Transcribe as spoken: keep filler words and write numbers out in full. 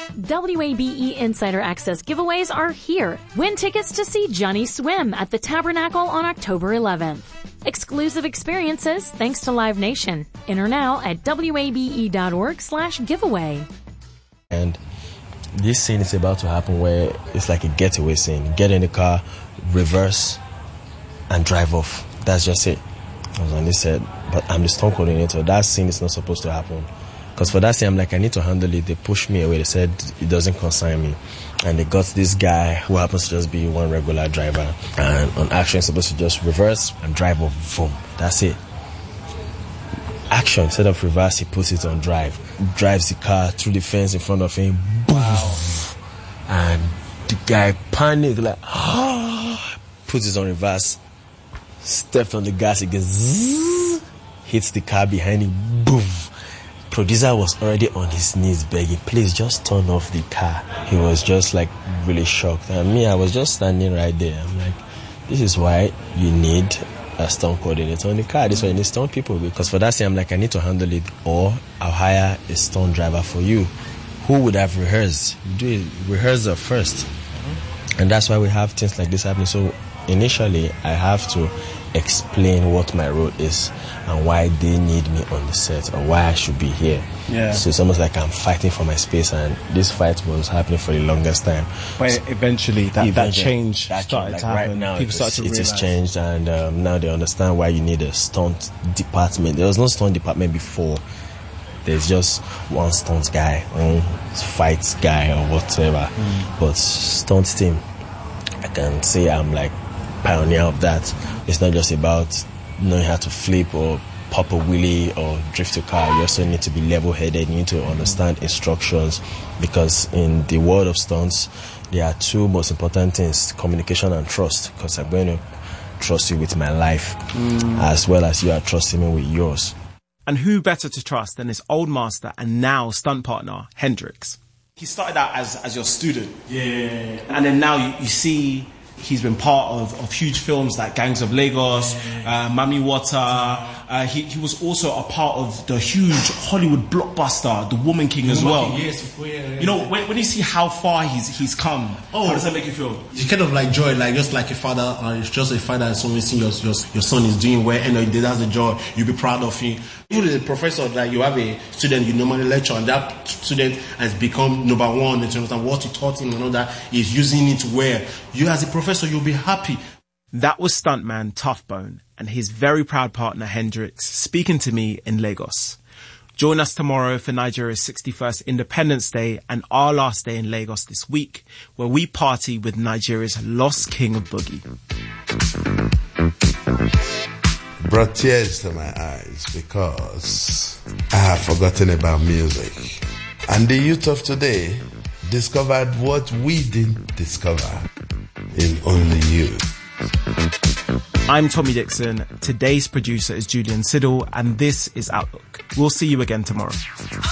W A B E Insider Access giveaways are here. Win tickets to see Johnny Swim at the Tabernacle on October eleventh. Exclusive experiences thanks to Live Nation. Enter now at wabe.org slash giveaway. And this scene is about to happen where it's like a getaway scene. Get in the car, reverse, and drive off. That's just it. And they said, but I'm the stunt coordinator. That scene is not supposed to happen. Because for that scene, I'm like, I need to handle it. They pushed me away. They said, it doesn't concern me. And they got this guy who happens to just be one regular driver. And on action, he's supposed to just reverse and drive off. Boom. That's it. Action, instead of reverse, he puts it on drive. Drives the car through the fence in front of him. Boom. Wow. And the guy panicked, like, puts it on reverse. Stepped on the gas, it gets zzz, hits the car behind him, boom. Producer was already on his knees begging, please just turn off the car. He was just like really shocked. And me, I was just standing right there. I'm like, this is why you need a stunt coordinator on the car. This is why you need stunt people. Because for that scene, I'm like, I need to handle it, or I'll hire a stunt driver for you. Who would have rehearsed? Do it, rehearsal first. And that's why we have things like this happening. So initially, I have to explain what my role is and why they need me on the set, or why I should be here. Yeah. So it's almost like I'm fighting for my space, and this fight was happening for the longest time. But eventually, that, eventually, that change that started like to happen. Right now, People started to it realize. has changed, and um, now they understand why you need a stunt department. There was no stunt department before. There's just one stunt guy, one fights guy, or whatever. Mm. But stunt team, I can say I'm like pioneer of that. It's not just about knowing how to flip or pop a wheelie or drift a car. You also need to be level-headed. You need to understand instructions, because in the world of stunts, there are two most important things: communication and trust. Because I'm going to trust you with my life, mm. as well as you are trusting me with yours. And who better to trust than his old master and now stunt partner, Hendrix? He started out as, as your student. Yeah. And then now you, you see he's been part of, of huge films like Gangs of Lagos, uh, Mami Wata. Uh, he, he was also a part of the huge Hollywood blockbuster, The Woman King, as well. Yes, before, yeah, yeah. You know, when, when you see how far he's he's come, oh, how does that make you feel? You kind of like joy, like just like a father, or it's just a father and someone seeing your, your your son is doing well, and that's the joy. You'll be proud of him. Even the professor, that you have a student you normally lecture, and that student has become number one in terms of what you taught him and all that, is using it well. You as a professor, you'll be happy. That was stuntman Toughbone and his very proud partner Hendrix speaking to me in Lagos. Join us tomorrow for Nigeria's sixty-first Independence Day and our last day in Lagos this week, where we party with Nigeria's lost king of boogie. Brought tears to my eyes because I have forgotten about music. And the youth of today discovered what we didn't discover in Only You. I'm Tommy Dixon. Today's producer is Julian Siddle, and this is Outlook. We'll see you again tomorrow.